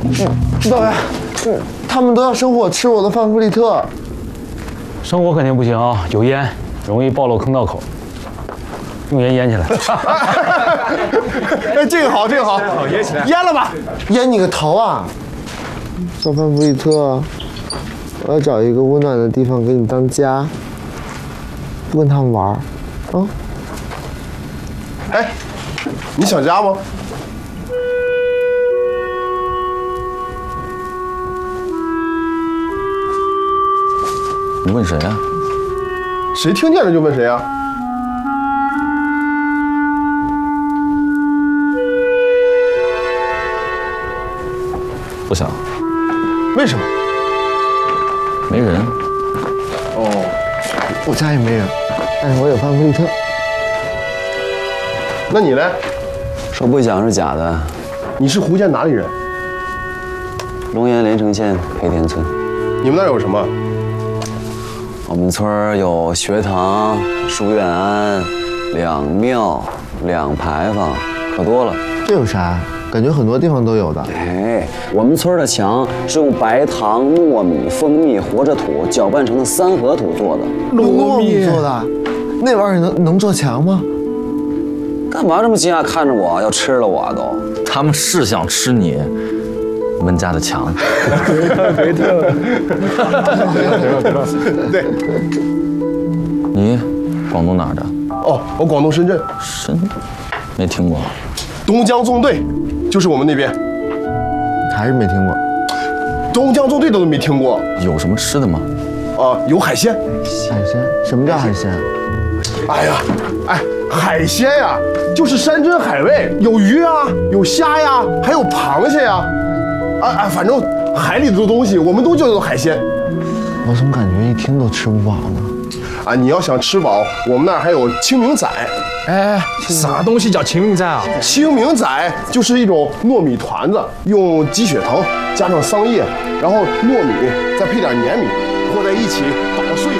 导员，他们都要生火吃我的范弗里特。 生火肯定不行啊，有烟，容易暴露坑道口。用烟腌起来。 哎，这个好，这个好，腌起来，腌了吧？ 腌你个头啊！小范弗里特，我要找一个温暖的地方给你当家，不跟他们玩啊。 哎，你想家吗？ 你问谁啊？ 谁听见了就问谁啊？ 不想， 为什么？ 没人。 哦， 我家也没人，但是我有范弗里特。 那你呢？ 说不想是假的。 你是湖县哪里人？ 龙岩连城县培田村。 你们那儿有什么？ 我们村儿有学堂、书院庵、两庙、两牌坊，可多了。 这有啥？感觉很多地方都有的。 哎，我们村儿的墙是用白糖、糯米、蜂蜜、活着土搅拌成的三合土做的。 糯米做的，那玩意儿能做墙吗？ 干嘛这么惊讶看着我？要吃了我都？ 他们是想吃你们家的墙。 对。 你广东哪儿的？ 哦，我广东深圳。 没听过。 东江纵队，就是我们那边。 还是没听过。 东江纵队都没听过。 有什么吃的吗？ 有海鲜。 海鲜？什么叫海鲜？ 哎呀，海鲜呀，就是山珍海味，有鱼啊，有虾呀，还有螃蟹呀，反正海里的东西我们都叫做海鲜。 我怎么感觉一听都吃不饱呢？ 你要想吃饱，我们那儿还有清明仔。 哎，啥东西叫清明仔啊？ 清明仔就是一种糯米团子，用鸡血藤加上桑叶，然后糯米再配点粘米和在一起捣碎。